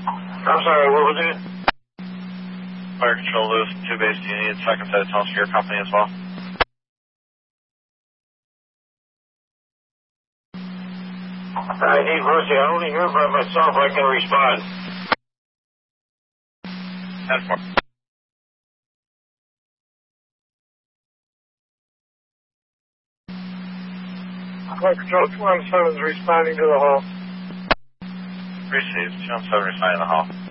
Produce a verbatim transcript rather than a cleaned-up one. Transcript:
I'm sorry, what was it? Fire Control, Lewis, two base, do you need a second set of tunnels for your company as well? I need mercy. I only hear by myself. I can respond. ten four. Fire Control two one seven is responding to the hall. Received, two one seven responding to the hall.